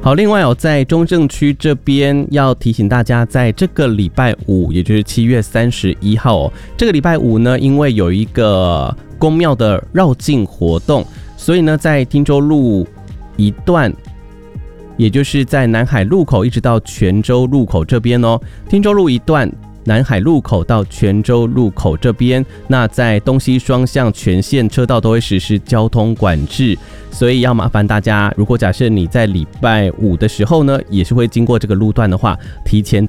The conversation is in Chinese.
好，另外在中正区这边要提醒大家，在这个礼拜五，也就是7月31号这个礼拜五呢，因为有一个宫庙的绕境活动，所以呢，在汀州路一段，也就是在南海路口一直到泉州路口这边汀州路一段。南海路口到泉州路口这边，那在东西双向全线车道都会实施交通管制，所以要麻烦大家，如果假设你在礼拜五的时候呢，也是会经过这个路段的话，提前